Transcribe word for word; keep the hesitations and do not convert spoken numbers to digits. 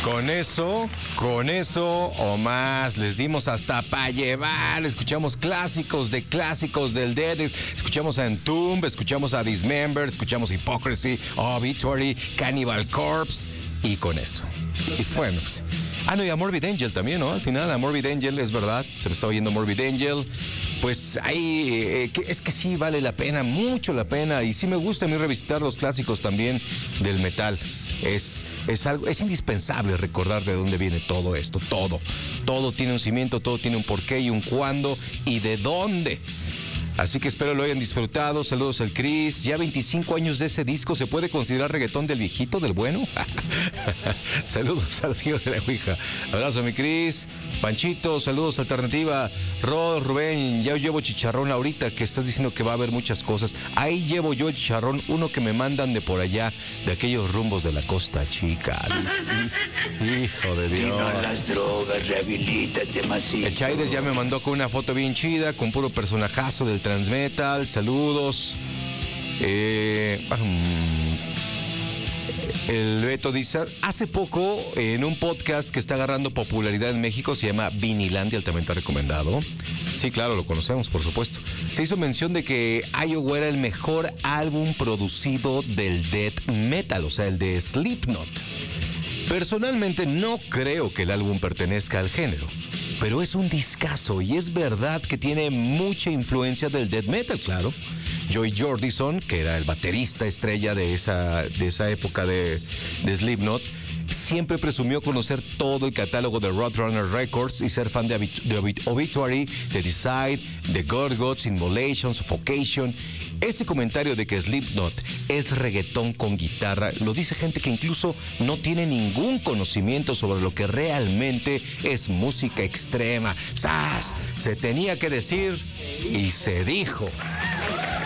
Con eso, con eso o más, les dimos hasta para llevar. Escuchamos clásicos de clásicos del Dead. Escuchamos a Entomb, escuchamos a Dismember, escuchamos Hypocrisy, Obituary, Cannibal Corpse. Y con eso. Y fue. Pues, ah, no, y a Morbid Angel también, ¿no? Al final, a Morbid Angel, es verdad. Se me estaba oyendo Morbid Angel. Pues ahí, eh, que, es que sí vale la pena, mucho la pena. Y sí me gusta a mí revisitar los clásicos también del metal. Es, es, algo, es indispensable recordar de dónde viene todo esto, todo. Todo tiene un cimiento, todo tiene un porqué y un cuándo y de dónde. Así que espero lo hayan disfrutado. Saludos al Chris. Ya veinticinco años de ese disco. ¿Se puede considerar reggaetón del viejito, del bueno? Saludos a los hijos de la Ouija. Abrazo a mi Chris. Panchito, saludos Alternativa. Rod, Rubén, ya llevo chicharrón ahorita que estás diciendo que va a haber muchas cosas. Ahí llevo yo el chicharrón, uno que me mandan de por allá, de aquellos rumbos de la Costa Chica. Hijo de Dios. Y no las drogas, rehabilítate, macizo. El Chaires ya me mandó con una foto bien chida, con puro personajazo del Transmetal. Saludos. Eh, el Beto dice, hace poco en un podcast que está agarrando popularidad en México, se llama Vinilandia, altamente recomendado. Sí, claro, lo conocemos, por supuesto. Se hizo mención de que Iowa era el mejor álbum producido del death metal, o sea, el de Slipknot. Personalmente no creo que el álbum pertenezca al género, pero es un discazo y es verdad que tiene mucha influencia del death metal, claro. Joey Jordison, que era el baterista estrella de esa, de esa época de, de Slipknot, siempre presumió conocer todo el catálogo de Roadrunner Records y ser fan de, Obit- de Obit- Obituary, de Decide, de Gorguts, Immolation, Suffocation. Ese comentario de que Slipknot es reggaetón con guitarra lo dice gente que incluso no tiene ningún conocimiento sobre lo que realmente es música extrema. ¡Sas! Se tenía que decir y se dijo.